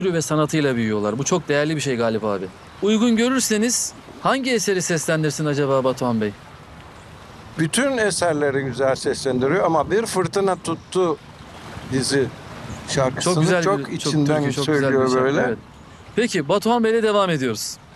ve sanatıyla büyüyorlar. Bu çok değerli bir şey galiba abi. Uygun görürseniz hangi eseri seslendirsin acaba Batuhan Bey? Bütün eserleri güzel seslendiriyor ama Bir Fırtına Tuttu dizi Çok şarkısını güzel çok bir, çok içinden türkü, çok güzel bir söylüyor şarkı. böyle. Evet. Peki Batuhan Bey'le devam ediyoruz.